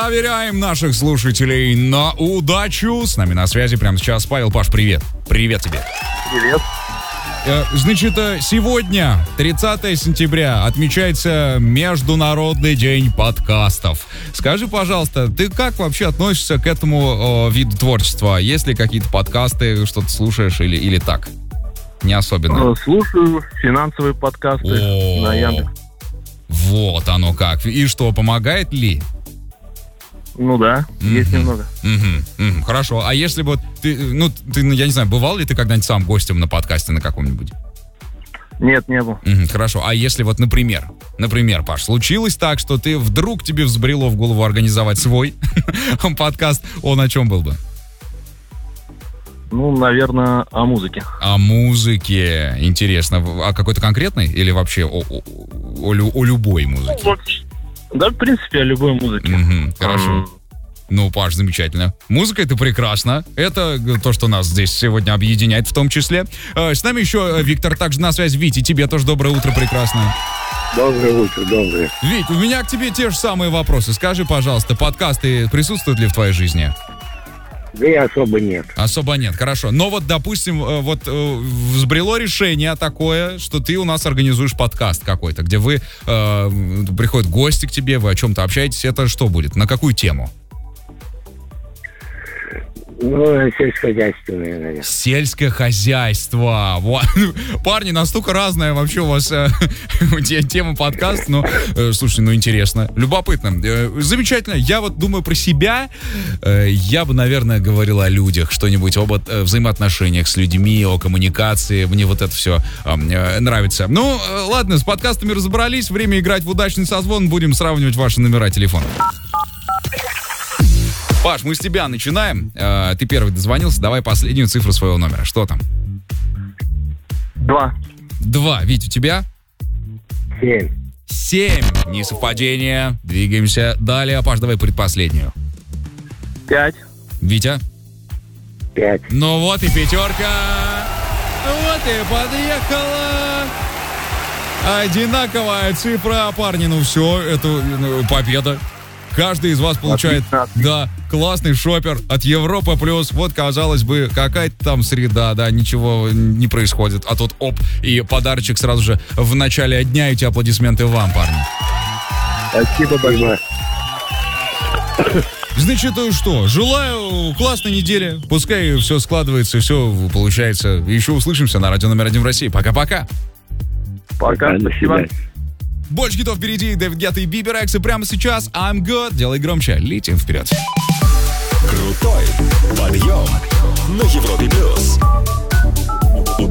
Проверяем наших слушателей на удачу. С нами на связи прямо сейчас Павел. Паш, привет. Привет тебе. Привет. Значит, сегодня, 30 сентября, отмечается Международный день подкастов. Скажи, пожалуйста, ты как вообще относишься к этому виду творчества? Есть ли какие-то подкасты, что-то слушаешь или так? Не особенно. Слушаю финансовые подкасты на Яндекс. Вот оно как. И что, помогает ли? Ну да, есть немного. Хорошо. А если бы ты, я не знаю, бывал ли ты когда-нибудь сам гостем на подкасте на каком-нибудь? Нет, не был. Хорошо. А если вот, например, Паш, случилось так, что вдруг тебе взбрело в голову организовать свой подкаст, он о чем был бы? Ну, наверное, о музыке. О музыке. Интересно. А какой-то конкретный или вообще о любой музыке? Да, в принципе, о любой музыке. Хорошо. Ну, Паш, замечательно. Музыка — это прекрасно. Это то, что нас здесь сегодня объединяет в том числе. С нами еще Виктор, также на связь. Вить, и тебе тоже доброе утро, прекрасное. Доброе утро, доброе. Вить, у меня к тебе те же самые вопросы. Скажи, пожалуйста, подкасты присутствуют ли в твоей жизни? Да и особо нет. Особо нет, хорошо. Но вот, допустим, взбрело решение такое, что ты у нас организуешь подкаст какой-то, где приходят гости к тебе, вы о чем-то общаетесь. Это что будет? На какую тему? Ну, сельскохозяйственное, наверное. Сельское хозяйство. Вот. Парни, настолько разная вообще у вас тема подкаста. Ну, слушай, интересно. Любопытно. Замечательно. Я вот думаю про себя. Я бы, наверное, говорил о людях. Что-нибудь об взаимоотношениях с людьми, о коммуникации. Мне вот это все нравится. Ну, ладно, с подкастами разобрались. Время играть в удачный созвон. Будем сравнивать ваши номера телефона. Паш, мы с тебя начинаем. Ты первый дозвонился. Давай последнюю цифру своего номера. Что там? 2. Вить, у тебя? 7. Несовпадение. Двигаемся далее. Паш, давай предпоследнюю. 5. Витя? 5. Ну вот и пятерка. Вот и подъехала. Одинаковая цифра, парни. Ну все, это победа. Каждый из вас получает, да, классный шопер от Европа Плюс. Вот, казалось бы, какая-то там среда, да, ничего не происходит. А тут оп, и подарочек сразу же в начале дня. Эти аплодисменты вам, парни. Спасибо большое. Значит, что, желаю классной недели. Пускай все складывается, все получается. Еще услышимся на радио номер 1 в России. Пока-пока. Пока, спасибо. Больше хитов впереди. Дэвид Гетта и Бибер Экс. И прямо сейчас I'm Good. Делай громче. Летим вперед. Крутой подъем.